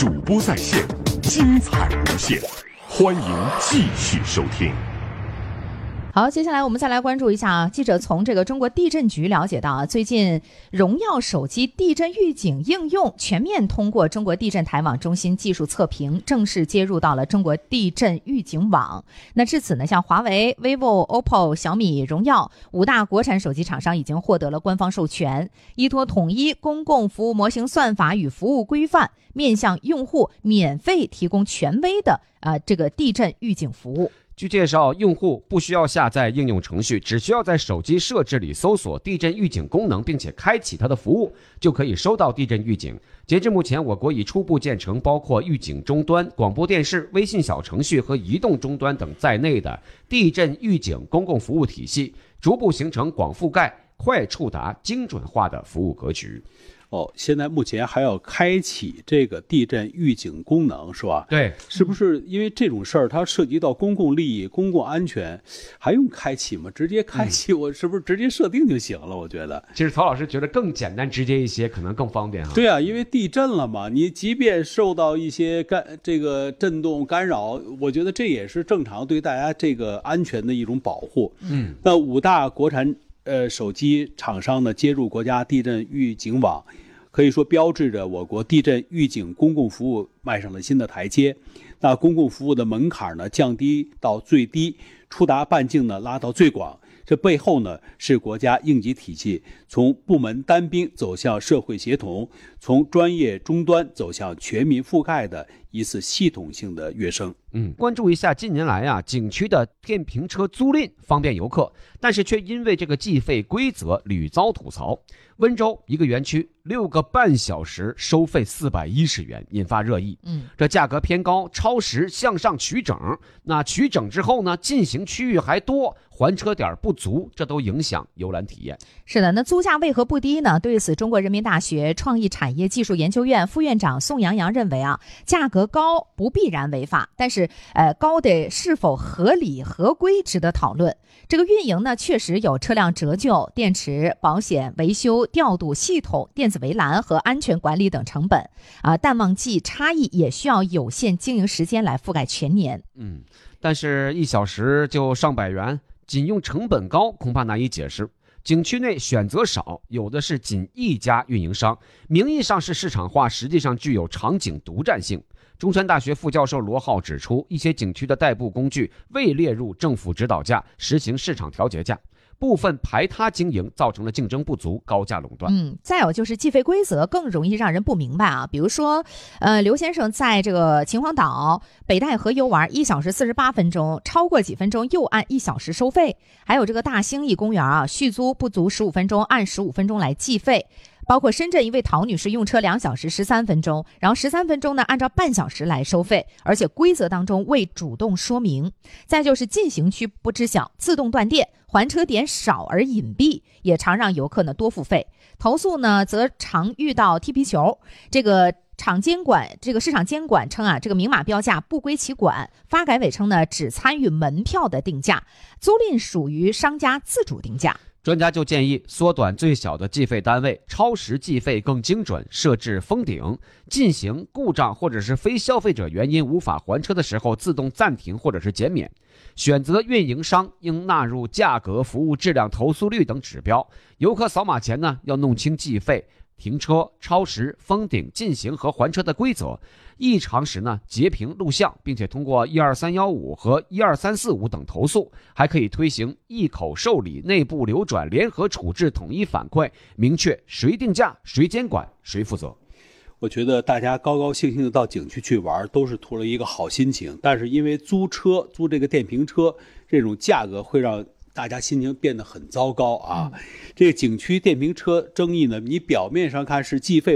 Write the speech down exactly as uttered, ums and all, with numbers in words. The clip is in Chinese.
主播在线，精彩无限，欢迎继续收听。 好，接下来我们再来关注一下啊，记者从这个中国地震局了解到啊，最近荣耀手机地震预警应用全面通过中国地震台网中心技术测评，正式接入到了中国地震预警网。那至此呢，像华为、vivo、O P P O、小米、荣耀五大国产手机厂商已经获得了官方授权，依托统一公共服务模型算法与服务规范，面向用户免费提供权威的呃这个地震预警服务。 据介绍，用户不需要下载应用程序，只需要在手机设置里搜索地震预警功能，并且开启它的服务，就可以收到地震预警。截至目前，我国已初步建成包括预警终端、广播电视、微信小程序和移动终端等在内的地震预警公共服务体系，逐步形成广覆盖、快触达、精准化的服务格局。 哦，现在目前还要开启这个地震预警功能是吧？ 对， 是不是因为这种事儿它涉及到公共利益、公共安全，还用开启吗？直接开启，我是不是直接设定就行了？我觉得， 其实曹老师觉得更简单直接一些，可能更方便哈。 对啊，因为地震了嘛，你即便受到一些干这个震动干扰，我觉得这也是正常对大家这个安全的一种保护。嗯，那五大国产呃手机厂商呢接入国家地震预警网。可以说标志着我国地震预警公共服务迈上了新的台阶。那公共服务的门槛呢降低到最低，触达半径呢拉到最广。这背后呢是国家应急体系从部门单兵走向社会协同，从专业终端走向全民覆盖的一次系统性的跃升。 嗯，关注一下近年来啊，景区的电瓶车租赁方便游客，但是却因为这个计费规则屡遭吐槽。温州一个园区六个半小时收费四百一十元，引发热议。嗯，这价格偏高，超时向上取整，那取整之后呢，进行区域还多，还车点不足，这都影响游览体验。 是的，那租价为何不低呢？对此，中国人民大学创意产业技术研究院副院长宋阳阳认为啊，价格高不必然违法，但是呃高的是否合理合规值得讨论。这个运营呢，确实有车辆折旧、电池、保险、维修、调度系统、电子围栏和安全管理等成本啊，淡旺季差异也需要有限经营时间来覆盖全年。 嗯，但是一小时就上百元，仅用成本高恐怕难以解释。景区内选择少，有的是仅一家运营商，名义上是市场化，实际上具有场景独占性。中山大学副教授罗浩指出，一些景区的代步工具未列入政府指导价，实行市场调节价，部分排他经营，造成了竞争不足，高价垄断。 嗯，再有就是计费规则更容易让人不明白啊。比如说，呃，刘先生在这个秦皇岛北戴河游玩，一小时四十八分钟，超过几分钟又按一小时收费。还有这个大兴义公园啊，续租不足十五分钟，按十五分钟来计费。包括深圳一位陶女士用车两小时十三分钟，然后十三分钟呢按照半小时来收费，而且规则当中未主动说明。再就是进行区不知晓，自动断电，还车点少而隐蔽，也常让游客呢多付费。投诉呢则常遇到踢皮球，这个场监管这个市场监管称啊，这个明码标价不归其管，发改委称呢只参与门票的定价，租赁属于商家自主定价。 专家就建议缩短最小的计费单位，超时计费更精准，设置封顶，进行故障或者是非消费者原因无法还车的时候自动暂停或者是减免。选择运营商应纳入价格、服务质量、投诉率等指标。游客扫码前呢，要弄清计费、停车、超时、封顶、进行和还车的规则。异常时呢，截屏录像，并且通过一二三一五和一二三四五等投诉，还可以推行一口受理、内部流转、联合处置、统一反馈，明确谁定价、谁监管、谁负责。 我觉得大家高高兴兴的到景区去玩，都是图了一个好心情。但是因为租车、租这个电瓶车这种价格，会让大家心情变得很糟糕啊。嗯、这个景区电瓶车争议呢，你表面上看是计费